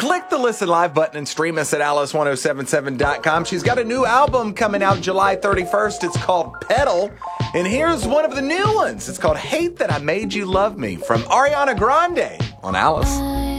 Click the Listen Live button and stream us at alice1077.com. She's got a new album coming out July 31st. It's called Pedal. And here's one of the new ones. It's called Hate That I Made You Love Me from Ariana Grande on Alice.